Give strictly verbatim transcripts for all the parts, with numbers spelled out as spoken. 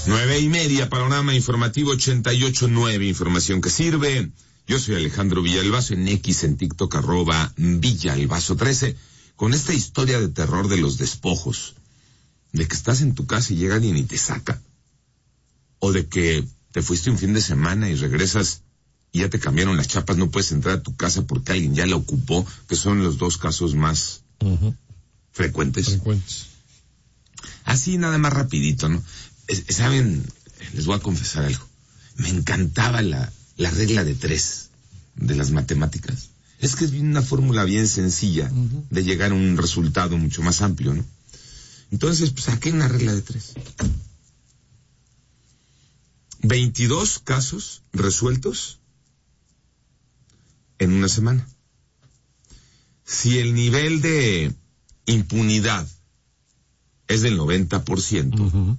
Nueve y media, panorama informativo ochenta y ocho nueve, información que sirve. Yo soy Alejandro Villalbazo, en X, en TikTok, arroba Villalbazo trece, con esta historia de terror de los despojos, de que estás en tu casa y llega alguien y te saca, o de que te fuiste un fin de semana y regresas y ya te cambiaron las chapas, no puedes entrar a tu casa porque alguien ya la ocupó, que son los dos casos más uh-huh. frecuentes. frecuentes. Así nada más rapidito, ¿no? Saben, les voy a confesar algo. Me encantaba la, la regla de tres de las matemáticas. Es que es una fórmula bien sencilla uh-huh. de llegar a un resultado mucho más amplio, ¿no? Entonces, pues saqué una regla de tres. veintidós casos resueltos en una semana. Si el nivel de impunidad es del noventa por ciento, uh-huh.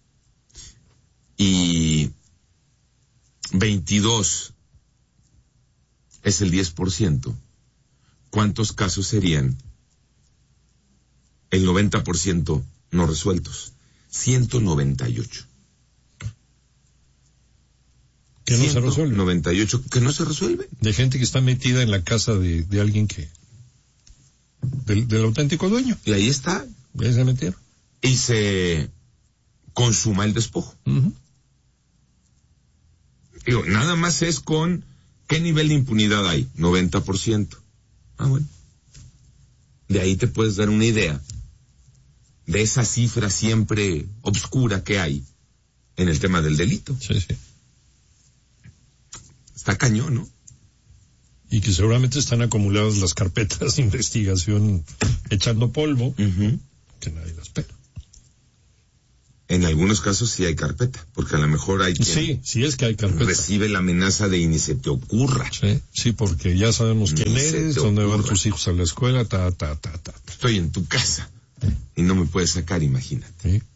y veintidós es el diez por ciento, ¿cuántos casos serían el noventa por ciento no resueltos? ciento noventa y ocho. Que no se resuelve. noventa y ocho que no se resuelve. De gente que está metida en la casa de, de alguien que... Del, del auténtico dueño. Y ahí está. Ya se metieron. Y se consuma el despojo. Uh-huh. Digo, nada más es con ¿qué nivel de impunidad hay? noventa por ciento. Ah, bueno. De ahí te puedes dar una idea de esa cifra siempre obscura que hay en el tema del delito. Sí, sí. Está cañón, ¿no? Y que seguramente están acumuladas las carpetas de investigación echando polvo, uh-huh. que nadie las pela. En algunos casos sí hay carpeta, porque a lo mejor hay quien sí, sí es que hay carpeta. Recibe la amenaza de y ni se te ocurra. Sí, sí, porque ya sabemos quién eres, dónde van tus hijos a la escuela, ta, ta, ta, ta. Estoy en tu casa y no me puedes sacar, imagínate. Sí.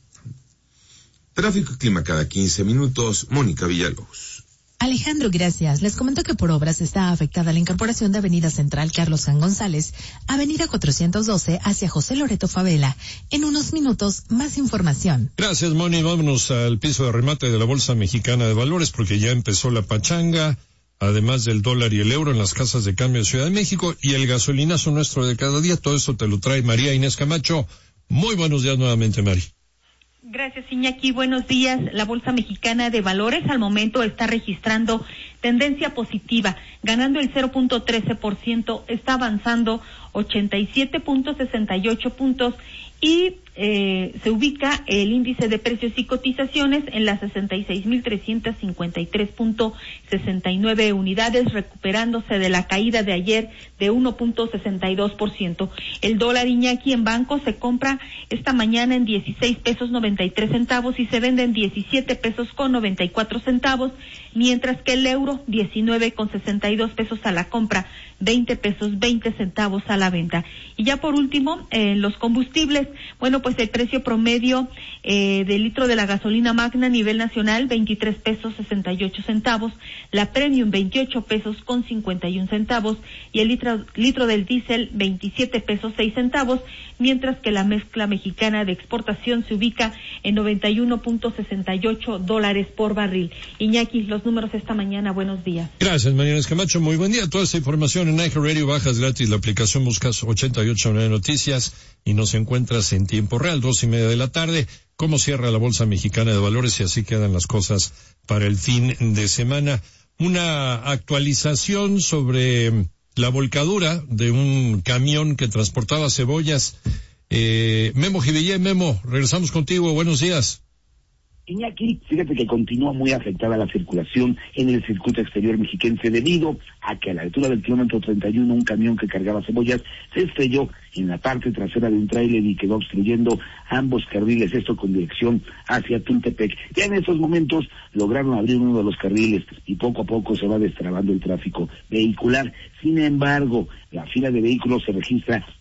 Tráfico y clima cada quince minutos, Mónica Villalobos. Alejandro, gracias. Les comento que por obras está afectada la incorporación de Avenida Central Carlos San González, Avenida cuatrocientos doce hacia José Loreto Favela. En unos minutos, más información. Gracias, Moni. Vámonos al piso de remate de la Bolsa Mexicana de Valores porque ya empezó la pachanga, además del dólar y el euro en las casas de cambio de Ciudad de México y el gasolinazo nuestro de cada día. Todo esto te lo trae María Inés Camacho. Muy buenos días nuevamente, Mari. Gracias, Iñaki. Buenos días. La Bolsa Mexicana de Valores al momento está registrando tendencia positiva, ganando el cero punto trece por ciento, está avanzando ochenta y siete punto sesenta y ocho puntos y eh, se ubica el índice de precios y cotizaciones en las sesenta y seis mil trescientos cincuenta y tres punto sesenta y nueve unidades, recuperándose de la caída de ayer de uno punto sesenta y dos por ciento. El dólar, Iñaki, en banco se compra esta mañana en dieciséis pesos noventa y tres centavos y se vende en diecisiete pesos con noventa y cuatro centavos, mientras que el euro diecinueve con sesenta y dos pesos a la compra, veinte pesos veinte centavos a la venta. Y ya por último, eh, los combustibles, bueno, pues el precio promedio eh, del litro de la gasolina magna a nivel nacional, veintitrés pesos sesenta y ocho centavos, la premium veintiocho pesos con cincuenta y un centavos y el litro, litro del diésel veintisiete pesos seis centavos, mientras que la mezcla mexicana de exportación se ubica en noventa y uno punto sesenta y ocho dólares por barril. Iñaki, los números esta mañana, buenos días. Gracias, María Inés Camacho, muy buen día. Toda esta información en iHeartRadio, bajas gratis la aplicación, buscas ochenta y ocho nueve Noticias y nos encuentras en tiempo real, dos y media de la tarde. ¿Cómo cierra la Bolsa Mexicana de Valores? Y así quedan las cosas para el fin de semana. Una actualización sobre la volcadura de un camión que transportaba cebollas. Eh, Memo Jivillé, Memo, regresamos contigo, buenos días. Iñaki, fíjate que continúa muy afectada la circulación en el circuito exterior mexiquense debido a que a la altura del kilómetro treinta y uno un camión que cargaba cebollas se estrelló en la parte trasera de un tráiler y quedó obstruyendo ambos carriles, esto con dirección hacia Tultepec. Ya en estos momentos lograron abrir uno de los carriles y poco a poco se va destrabando el tráfico vehicular. Sin embargo, la fila de vehículos se registra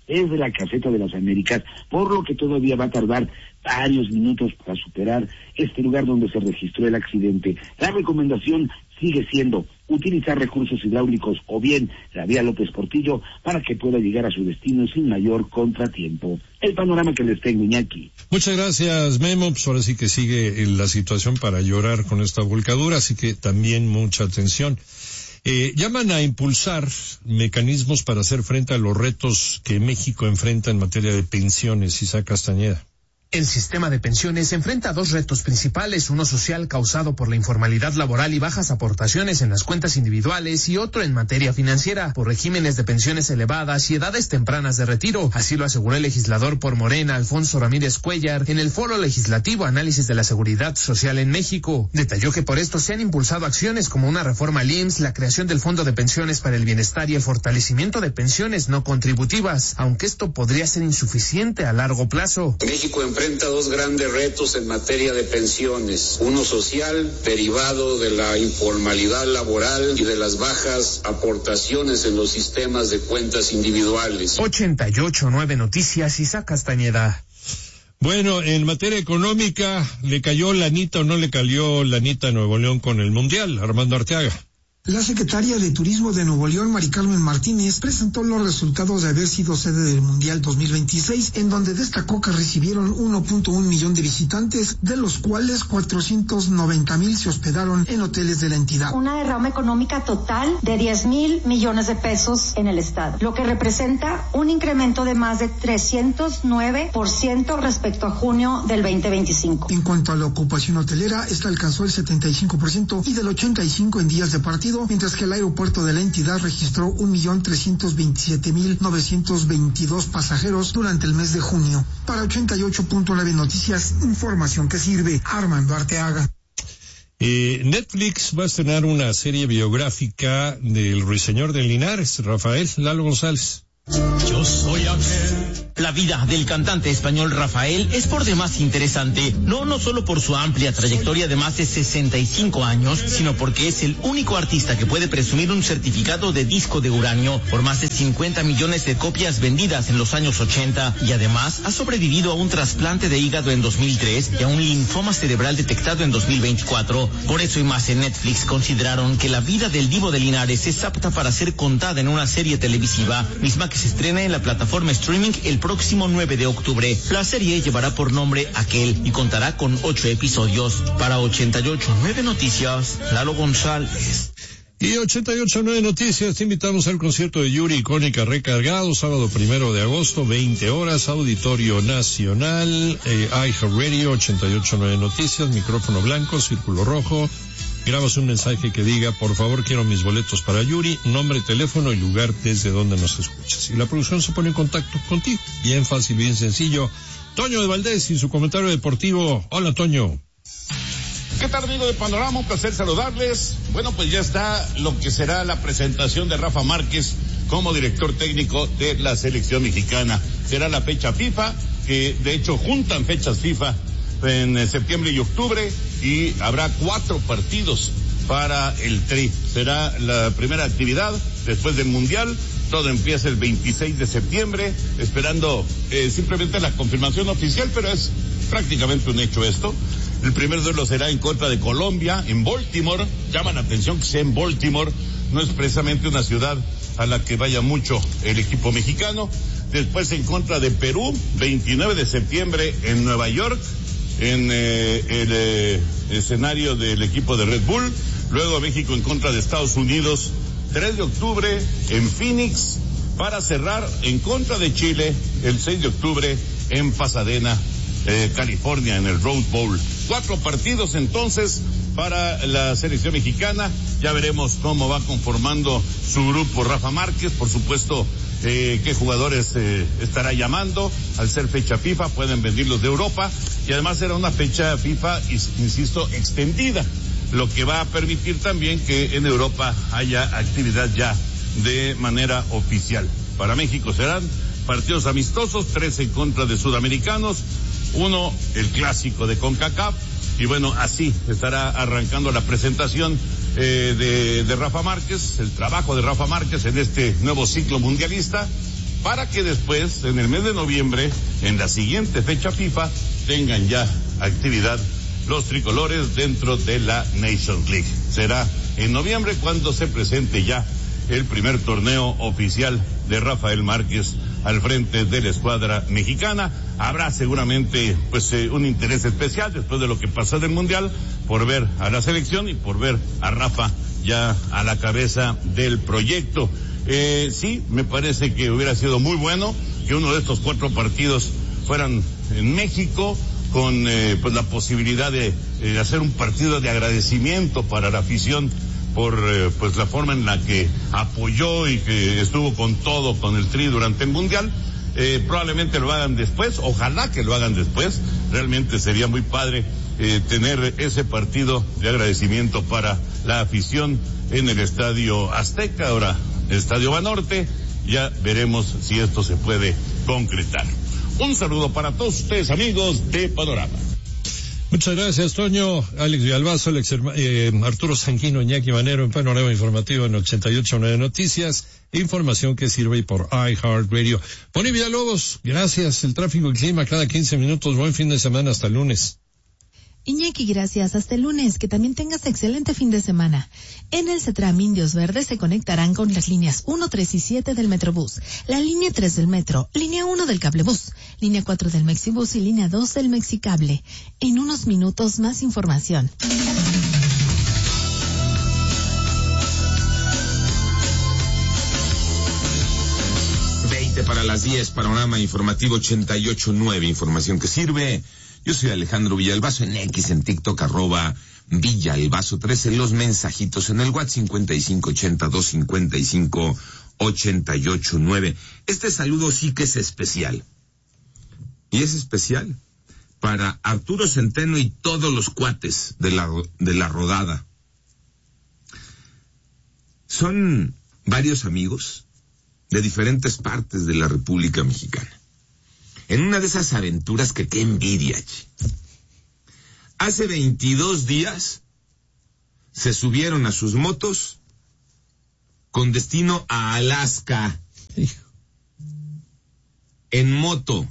desde la caseta de las Américas, por lo que todavía va a tardar varios minutos para superar este lugar donde se registró el accidente. La recomendación sigue siendo utilizar recursos hidráulicos o bien la vía López Portillo para que pueda llegar a su destino sin mayor contratiempo. El panorama que les tengo, Iñaki. Muchas gracias, Memo. Pues ahora sí que sigue la situación para llorar con esta volcadura, así que también mucha atención. Eh, llaman a impulsar mecanismos para hacer frente a los retos que México enfrenta en materia de pensiones. Isaac Castañeda. El sistema de pensiones enfrenta dos retos principales, uno social causado por la informalidad laboral y bajas aportaciones en las cuentas individuales y otro en materia financiera por regímenes de pensiones elevadas y edades tempranas de retiro. Así lo aseguró el legislador por Morena, Alfonso Ramírez Cuellar, en el Foro Legislativo Análisis de la Seguridad Social en México. Detalló que por esto se han impulsado acciones como una reforma al I M S S, la creación del Fondo de Pensiones para el Bienestar y el fortalecimiento de pensiones no contributivas, aunque esto podría ser insuficiente a largo plazo. México enfrenta dos grandes retos en materia de pensiones, uno social, derivado de la informalidad laboral y de las bajas aportaciones en los sistemas de cuentas individuales. ochenta y ocho punto nueve Noticias, Isaac Castañeda. Bueno, en materia económica, ¿le cayó lanita o no le cayó lanita a Nuevo León con el Mundial? Armando Arteaga. La secretaria de Turismo de Nuevo León, Mari Carmen Martínez, presentó los resultados de haber sido sede del Mundial dos mil veintiséis, en donde destacó que recibieron uno punto uno millón de visitantes, de los cuales cuatrocientos noventa mil se hospedaron en hoteles de la entidad. Una derrama económica total de diez mil millones de pesos en el estado, lo que representa un incremento de más de trescientos nueve por ciento respecto a junio del veinte veinticinco. En cuanto a la ocupación hotelera, esta alcanzó el setenta y cinco por ciento y del ochenta y cinco por ciento en días de partido, mientras que el aeropuerto de la entidad registró un millón trescientos veintisiete mil novecientos veintidós pasajeros durante el mes de junio. Para ochenta y ocho punto nueve Noticias, información que sirve. Armando Arteaga. Eh, Netflix va a estrenar una serie biográfica del ruiseñor de Linares, Rafael Lalo González. Yo soy aquel. La vida del cantante español Rafael es por demás interesante, no no solo por su amplia trayectoria de más de sesenta y cinco años, sino porque es el único artista que puede presumir un certificado de disco de uranio por más de cincuenta millones de copias vendidas en los años ochenta, y además ha sobrevivido a un trasplante de hígado en dos mil tres y a un linfoma cerebral detectado en dos mil veinticuatro. Por eso y más en Netflix consideraron que la vida del divo de Linares es apta para ser contada en una serie televisiva, misma que se estrena en la plataforma streaming el próximo nueve de octubre. La serie llevará por nombre Aquel y contará con ocho episodios. Para ochenta y ocho punto nueve Noticias, Lalo González. Y ochenta y ocho punto nueve Noticias, te invitamos al concierto de Yuri Icónica Recargado, sábado primero de agosto, veinte horas, Auditorio Nacional, eh, iHeartRadio, ochenta y ocho punto nueve Noticias, micrófono blanco, círculo rojo. Grabas un mensaje que diga, por favor, quiero mis boletos para Yuri, nombre, teléfono y lugar desde donde nos escuches. Y la producción se pone en contacto contigo. Bien fácil, bien sencillo. Toño de Valdés y su comentario deportivo. Hola, Toño. ¿Qué tal, amigo de Panorama? Un placer saludarles. Bueno, pues ya está lo que será la presentación de Rafa Márquez como director técnico de la selección mexicana. Será la fecha FIFA, que de hecho juntan fechas FIFA en septiembre y octubre, y habrá cuatro partidos para el Tri. Será la primera actividad después del Mundial. Todo empieza el veintiséis de septiembre, esperando eh, simplemente la confirmación oficial, pero es prácticamente un hecho esto. El primer duelo será en contra de Colombia, en Baltimore. Llama la atención que sea en Baltimore, no es precisamente una ciudad a la que vaya mucho el equipo mexicano. Después en contra de Perú, veintinueve de septiembre en Nueva York, en eh, el eh, escenario del equipo de Red Bull. Luego México en contra de Estados Unidos, tres de octubre en Phoenix, para cerrar en contra de Chile el seis de octubre en Pasadena, eh, California, en el Rose Bowl. Cuatro partidos entonces para la selección mexicana. Ya veremos cómo va conformando su grupo Rafa Márquez, por supuesto. Eh, qué jugadores eh, estará llamando. Al ser fecha FIFA pueden venirlos de Europa, y además será una fecha FIFA, insisto, extendida, lo que va a permitir también que en Europa haya actividad ya de manera oficial. Para México serán partidos amistosos, tres en contra de sudamericanos, uno el clásico de CONCACAF, y bueno, así estará arrancando la presentación eh, de, de Rafa Márquez, el trabajo de Rafa Márquez en este nuevo ciclo mundialista, para que después, en el mes de noviembre, en la siguiente fecha FIFA, tengan ya actividad los tricolores dentro de la Nations League. Será en noviembre cuando se presente ya el primer torneo oficial de Rafael Márquez al frente de la escuadra mexicana. Habrá seguramente pues eh, un interés especial después de lo que pasó del Mundial por ver a la selección y por ver a Rafa ya a la cabeza del proyecto. Eh, sí, me parece que hubiera sido muy bueno que uno de estos cuatro partidos fueran en México, con eh, pues la posibilidad de, de hacer un partido de agradecimiento para la afición por eh, pues la forma en la que apoyó y que estuvo con todo con el Tri durante el Mundial. Eh, probablemente lo hagan después, ojalá que lo hagan después. Realmente sería muy padre eh, tener ese partido de agradecimiento para la afición en el Estadio Azteca, ahora Estadio Banorte. Ya veremos si esto se puede concretar. Un saludo para todos ustedes, amigos de Panorama. Muchas gracias, Toño. Alex Villalbazo, Alex, eh, Arturo Sanguino, Iñaki Manero en Panorama Informativo en ochenta y ocho punto nueve Noticias. Información que sirve por iHeartRadio. Pony Villalobos, gracias. El tráfico y clima cada quince minutos. Buen fin de semana. Hasta el lunes. Iñaki, gracias. Hasta el lunes. Que también tengas excelente fin de semana. En el CETRAM Indios Verdes se conectarán con las líneas uno, tres y siete del Metrobús, la línea tres del Metro, línea uno del Cablebús, línea cuatro del Mexibús y línea dos del Mexicable. En unos minutos más información. veinte para las diez, Panorama Informativo ochenta y ocho punto nueve, información que sirve. Yo soy Alejandro Villalbazo, en X, en TikTok, arroba Villalbazo trece, los mensajitos en el WhatsApp cincuenta y cinco ochenta, doscientos cincuenta y cinco ochenta y ocho nueve. Este saludo sí que es especial. Y es especial para Arturo Centeno y todos los cuates de la, de la rodada. Son varios amigos de diferentes partes de la República Mexicana. En una de esas aventuras que qué envidia. Hace veintidós días se subieron a sus motos con destino a Alaska. En moto.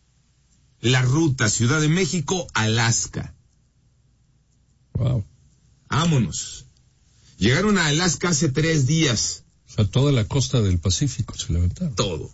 La ruta Ciudad de México, Alaska. Wow. Vámonos. Llegaron a Alaska hace tres días. O sea, toda la costa del Pacífico se levantaron. Todo.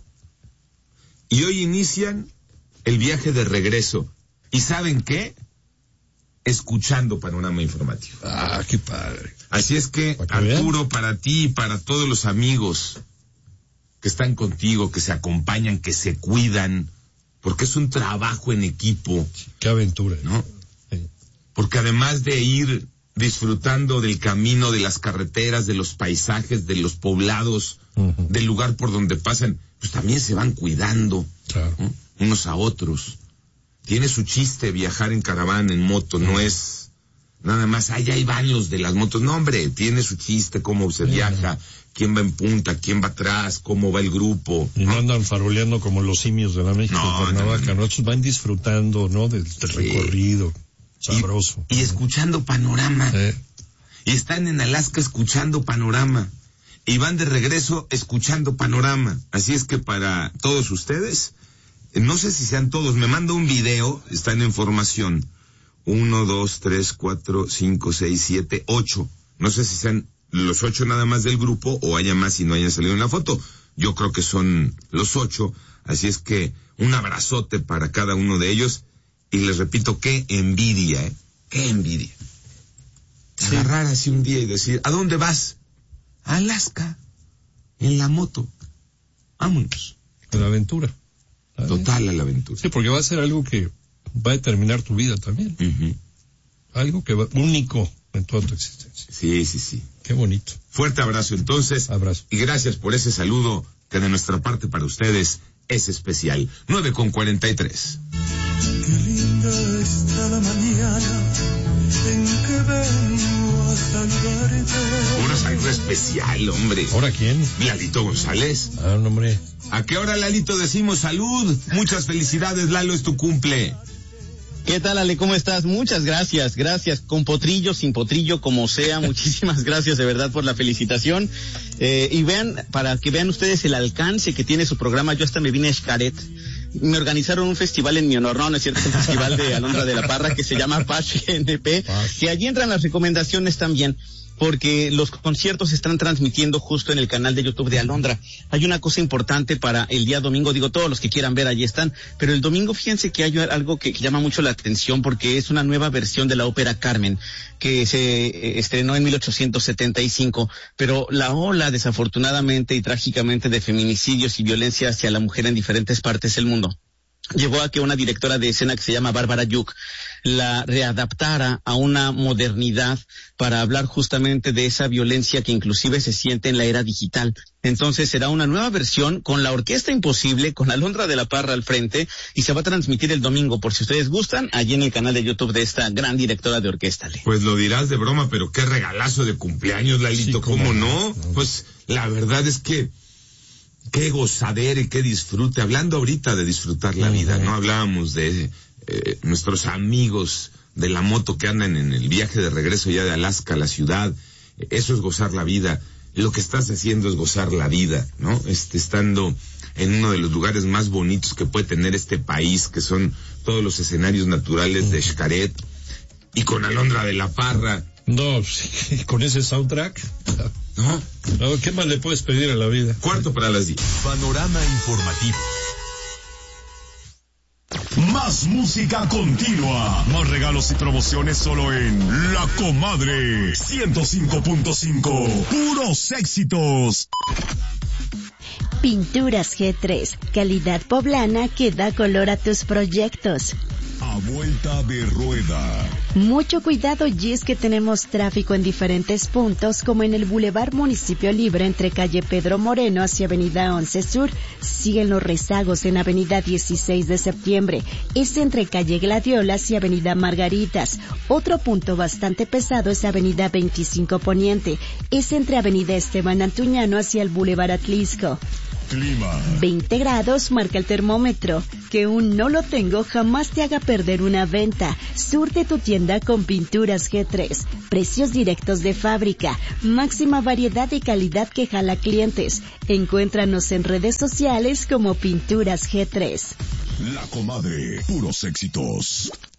Y hoy inician el viaje de regreso. ¿Y saben qué? Escuchando Panorama Informativo. Ah, qué padre. Así es que, Arturo, vean, para ti y para todos los amigos que están contigo, que se acompañan, que se cuidan, porque es un trabajo en equipo. Qué aventura, ¿no? Sí. Porque además de ir disfrutando del camino, de las carreteras, de los paisajes, de los poblados, uh-huh, del lugar por donde pasan, pues también se van cuidando, claro, ¿no?, unos a otros. Tiene su chiste viajar en caravana, en moto, no es nada más, ay, ahí van los de las motos. No, hombre, tiene su chiste, cómo se viaja, quién va en punta, quién va atrás, cómo va el grupo. Y no, no andan faroleando como los simios de la México no, Cuernavaca, no, no. Nosotros van disfrutando, ¿no?, del, del sí. recorrido, sabroso. Y, y escuchando Panorama. Eh. Y están en Alaska escuchando Panorama. Y van de regreso escuchando Panorama. Así es que para todos ustedes, no sé si sean todos, me manda un video, están en formación. Uno, dos, tres, cuatro, cinco, seis, siete, ocho. No sé si sean los ocho nada más del grupo o haya más y no hayan salido en la foto. Yo creo que son los ocho. Así es que un abrazote para cada uno de ellos. Y les repito, qué envidia, ¿eh? Qué envidia. Sí. Agarrar así un día y decir, ¿a dónde vas? A Alaska, en la moto. Vámonos. A la aventura. ¿Vale? Total a la aventura. Sí, porque va a ser algo que va a determinar tu vida también. Uh-huh. Algo que va, único en toda tu existencia. Sí, sí, sí. Qué bonito. Fuerte abrazo entonces. Abrazo. Y gracias por ese saludo que de nuestra parte para ustedes es especial. nueve con cuarenta y tres. Qué linda está la mañana en que vengo a saludarte. Un saludo especial, hombre. ¿Ahora quién? Lalito González. Ah, no, hombre. ¿A qué hora, Lalito, decimos salud? Muchas felicidades, Lalo, es tu cumple. ¿Qué tal, Ale? ¿Cómo estás? Muchas gracias, gracias. Con potrillo, sin potrillo, como sea, muchísimas gracias de verdad por la felicitación. Eh, y vean, para que vean ustedes el alcance que tiene su programa, yo hasta me vine a Xcaret. Me organizaron un festival en mi honor, no, no es cierto, es un festival de Alondra de la Parra que se llama Pash G N P, que allí entran las recomendaciones también, porque los conciertos se están transmitiendo justo en el canal de YouTube de Alondra. Hay una cosa importante para el día domingo, digo, todos los que quieran ver allí están, pero el domingo fíjense que hay algo que, que llama mucho la atención, porque es una nueva versión de la ópera Carmen, que se eh, estrenó en mil ochocientos setenta y cinco, pero la ola, desafortunadamente y trágicamente, de feminicidios y violencia hacia la mujer en diferentes partes del mundo llevó a que una directora de escena que se llama Bárbara Yuk la readaptara a una modernidad para hablar justamente de esa violencia que inclusive se siente en la era digital. Entonces será una nueva versión con la Orquesta Imposible, con Alondra de la Parra al frente, y se va a transmitir el domingo, por si ustedes gustan, allí en el canal de YouTube de esta gran directora de orquesta. Pues lo dirás de broma, pero qué regalazo de cumpleaños, Lalito, sí, ¿cómo no? Pues la verdad es que qué gozadera y qué disfrute. Hablando ahorita de disfrutar la vida, ¿no? Hablábamos de eh, nuestros amigos de la moto que andan en el viaje de regreso ya de Alaska a la ciudad. Eso es gozar la vida. Lo que estás haciendo es gozar la vida, ¿no? Este, estando en uno de los lugares más bonitos que puede tener este país, que son todos los escenarios naturales de Xcaret, y con Alondra de la Parra. No, sí, con ese soundtrack. ¿No? No, ¿qué más le puedes pedir a la vida? Cuarto para las diez. Panorama informativo. Más música continua. Más regalos y promociones solo en La Comadre ciento cinco punto cinco. Puros éxitos. Pinturas G tres. Calidad poblana que da color a tus proyectos. A vuelta de rueda. Mucho cuidado, y es que tenemos tráfico en diferentes puntos, como en el Boulevard Municipio Libre entre calle Pedro Moreno hacia avenida once Sur. Siguen los rezagos en avenida dieciséis de septiembre. Es entre calle Gladiolas y avenida Margaritas. Otro punto bastante pesado es avenida veinticinco Poniente. Es entre avenida Esteban Antuñano hacia el Boulevard Atlisco. Clima. veinte grados marca el termómetro. Que un no lo tengo jamás te haga perder una venta. Surte tu tienda con Pinturas G tres. Precios directos de fábrica. Máxima variedad y calidad que jala clientes. Encuéntranos en redes sociales como Pinturas G tres. La Comadre, puros éxitos.